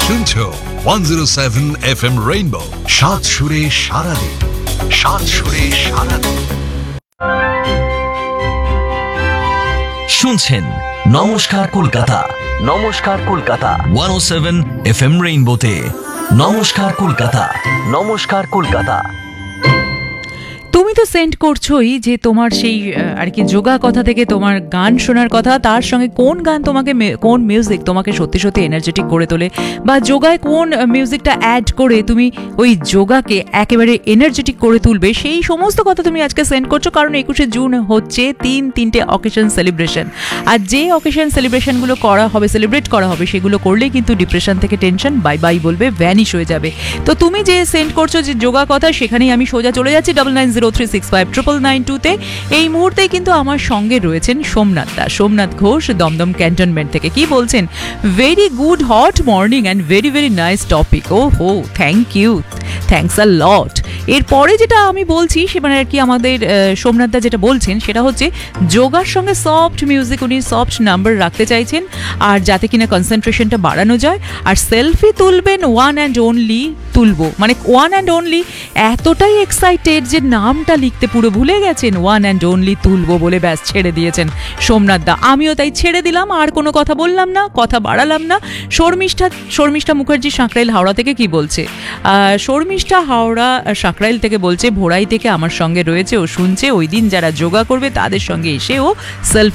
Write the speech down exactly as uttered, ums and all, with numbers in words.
শুনছো one zero seven F M rainbow, সাত সুরে সারাদিন, সাত সুরে সারাদিন। শুনছেন নমস্কার কলকাতা, নমস্কার কলকাতা ওয়ান ও সেভেন এফ এম রেইনবোতে। নমস্কার কলকাতা, নমস্কার কলকাতা। তুমি তো সেন্ড করছোই যে তোমার সেই আর কি যোগা কথা থেকে তোমার গান শোনার কথা, তার সঙ্গে কোন গান তোমাকে, কোন মিউজিক তোমাকে সত্যি সত্যি এনার্জেটিক করে তোলে, বা যোগায় কোন মিউজিকটা অ্যাড করে তুমি ওই যোগাকে একেবারে এনার্জেটিক করে তুলবে, সেই সমস্ত কথা তুমি আজকে সেন্ড করছো। কারণ একুশে জুন হচ্ছে তিন তিনটে অকেশন সেলিব্রেশন, আর যে অকেশন সেলিব্রেশনগুলো করা হবে, সেলিব্রেট করা হবে, সেগুলো করলেই কিন্তু ডিপ্রেশন থেকে টেনশন বাই বাই বলবে, ভ্যানিশ হয়ে যাবে। তো তুমি যে সেন্ড করছো যে যোগা কথা, সেখানেই আমি সোজা চলে যাচ্ছি double nine zero three six five triple nine টুতে। এই মুহূর্তে কিন্তু আমার সঙ্গে রয়েছেন সোমনাথ দা, সোমনাথ ঘোষ, দমদম ক্যান্টনমেন্ট থেকে। কি বলছেন? Very good hot morning and very very nice topic. ও হো, থ্যাংক ইউ, থ্যাংকস আ লট। এরপরে যেটা আমি বলছি সে মানে আর কি আমাদের সোমনাথ দা যেটা বলছেন সেটা হচ্ছে যোগার সঙ্গে সফট মিউজিক, উনি সফট নাম্বার রাখতে চাইছেন, আর যাতে কিনা কনসেন্ট্রেশনটা বাড়ানো যায়। আর সেলফি তুলবেন ওয়ান অ্যান্ড অনলি তুলবো, মানে ওয়ান অ্যান্ড অনলি এতটাই এক্সাইটেড যে নামটা লিখতে পুরো ভুলে গেছেন, ওয়ান অ্যান্ড অনলি তুলবো বলে ব্যাস ছেড়ে দিয়েছেন সোমনাথ দা। আমিও তাই ছেড়ে দিলাম, আর কোনো কথা বললাম না, কথা বাড়ালাম না। শর্মিষ্ঠা শর্মিষ্ঠা মুখার্জি সাঁকরাইল হাওড়া থেকে কি বলছে? শর্মিষ্ঠা হাওড়া সাঁকরাইল থেকে বলছে ভোরাই থেকে আমার সঙ্গে রয়েছে, ও শুনছে ওই দিন যারা যোগা করবে তাদের সঙ্গে এসে ও সেলফি